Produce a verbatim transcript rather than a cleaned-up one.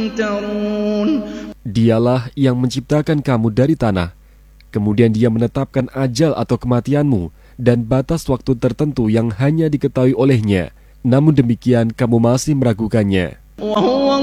Dialah yang menciptakan kamu dari tanah. Kemudian Dia menetapkan ajal atau kematianmu dan batas waktu tertentu yang hanya diketahui olehnya. Namun demikian kamu masih meragukannya.